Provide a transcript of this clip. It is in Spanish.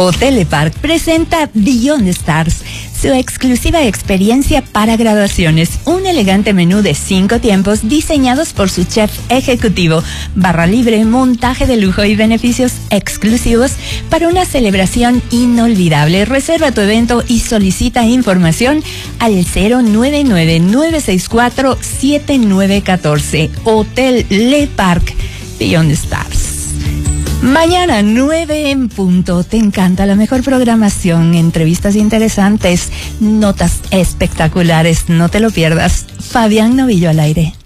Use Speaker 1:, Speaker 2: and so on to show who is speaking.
Speaker 1: Hotel Le Parc presenta Beyond Stars, su exclusiva experiencia para graduaciones. Un elegante menú de 5 tiempos diseñados por su chef ejecutivo. Barra libre, montaje de lujo y beneficios exclusivos para una celebración inolvidable. Reserva tu evento y solicita información al 099-964-7914. Hotel Le Parc, Beyond Stars. Mañana 9 en punto. Te encanta la mejor programación, entrevistas interesantes, notas espectaculares. No te lo pierdas. Fabián Novillo al aire.